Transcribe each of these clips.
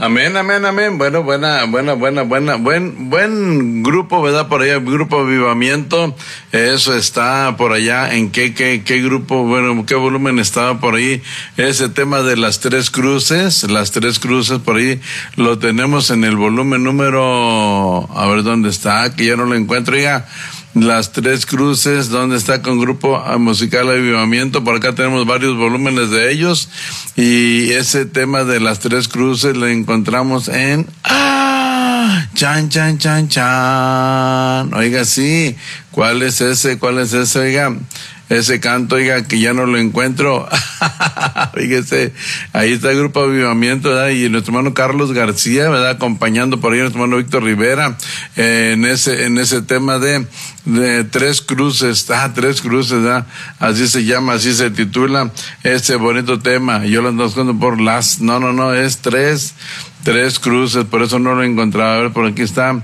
Amén, amén, amén. Bueno, buen grupo, ¿verdad? Por allá, Grupo Avivamiento. Eso está por allá. ¿En qué grupo? Bueno, ¿qué volumen estaba por ahí? Ese tema de las tres cruces por ahí lo tenemos en el volumen número, a ver dónde está, que ya no lo encuentro. Oiga, las tres cruces, ¿dónde está con Grupo Musical Avivamiento? Por acá tenemos varios volúmenes de ellos, y ese tema de las tres cruces lo encontramos en chan. Oiga, sí, ¿cuál es ese? Oiga, ese canto, oiga, que ya no lo encuentro. Fíjese, ahí está el Grupo Avivamiento, ¿verdad? Y nuestro hermano Carlos García, ¿verdad? Acompañando por ahí a nuestro hermano Víctor Rivera, en ese tema de tres cruces, tres cruces, ¿verdad? Así se llama, así se titula ese bonito tema. Yo lo ando buscando por no, es tres cruces, por eso no lo encontraba. A ver, por aquí está,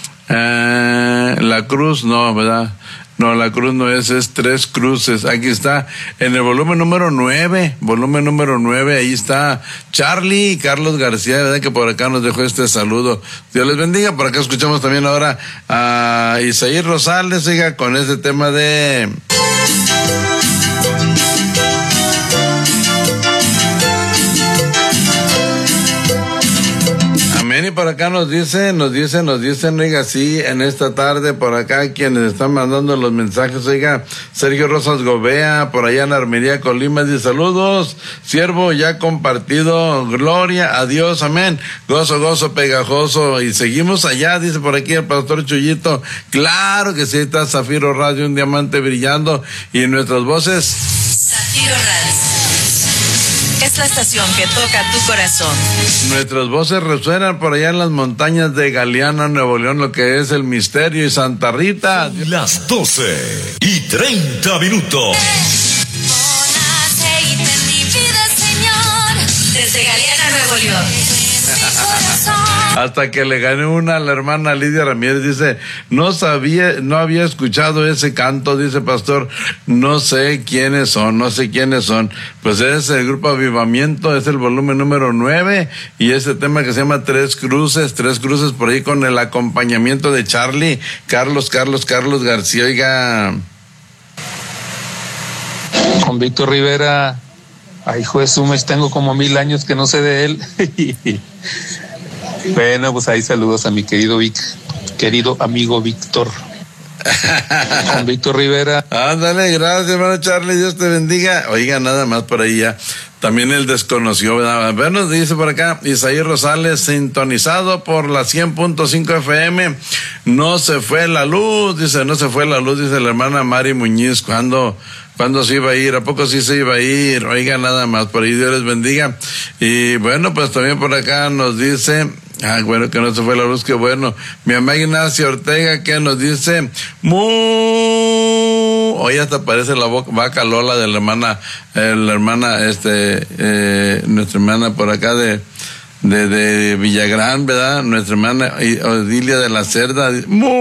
la cruz, no, ¿verdad? No, la cruz no es tres cruces. Aquí está, en el volumen número 9, ahí está Charlie y Carlos García, ¿verdad? Que por acá nos dejó este saludo. Dios les bendiga. Por acá escuchamos también ahora a Isaí Rosales, oiga, con este tema de... Y por acá nos dicen, oiga, sí, en esta tarde, por acá, quienes están mandando los mensajes, oiga, Sergio Rosas Gobea, por allá en Armería, Colima, dice, saludos, siervo, ya compartido, gloria a Dios, amén, gozo, pegajoso, y seguimos allá, dice por aquí el pastor Chuyito, claro que sí, está Zafiro Radio, un diamante brillando, y nuestras voces. Zafiro Radio. Es la estación que toca tu corazón. Nuestras voces resuenan por allá en las montañas de Galeana, Nuevo León, lo que es el Misterio y Santa Rita. Las 12:30. Pon aceite en mi vida, Señor, desde Galeana, Nuevo León. Hasta que le gané una a la hermana Lidia Ramírez, dice, no había escuchado ese canto, dice pastor, no sé quiénes son. Pues es el Grupo Avivamiento, es el volumen número 9, y ese tema que se llama Tres Cruces por ahí con el acompañamiento de Charlie, Carlos García, oiga. Con Víctor Rivera, ay, Jesús, tengo como 1000 años que no sé de él. Bueno, pues ahí saludos a mi querido amigo Víctor. Con Víctor Rivera. Ándale, gracias, hermano Charlie, Dios te bendiga. Oiga, nada más por ahí ya. También él desconoció, ¿verdad? Bueno, dice por acá, Isaí Rosales, sintonizado por la 100.5 FM. No se fue la luz, dice la hermana Mari Muñiz. ¿Cuándo se iba a ir? ¿A poco sí se iba a ir? Oiga, nada más, por ahí Dios les bendiga. Y bueno, pues también por acá nos dice, bueno, que no se fue la luz, qué bueno. Mi amiga Ignacia Ortega, que nos dice, oye, hasta parece la vaca Lola de la hermana, nuestra hermana por acá de Villagrán, ¿verdad? Nuestra hermana Odilia de la Cerda,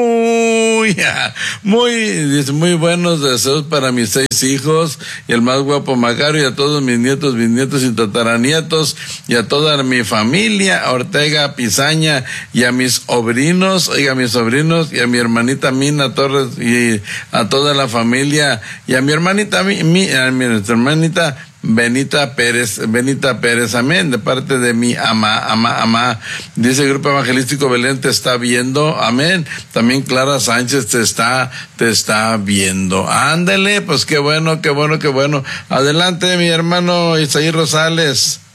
muy buenos deseos para mis 6 hijos y el más guapo Macario, y a todos mis nietos, bisnietos y tataranietos, y a toda mi familia Ortega Pizaña, y a mis sobrinos, y a mi hermanita Mina Torres, y a toda la familia, y a mi hermanita, nuestra hermanita Benita Pérez, amén, de parte de mi ama. Dice el Grupo Evangelístico Belén te está viendo, amén. También Clara Sánchez te está viendo. Ándele, pues qué bueno. Adelante, mi hermano Isaí Rosales.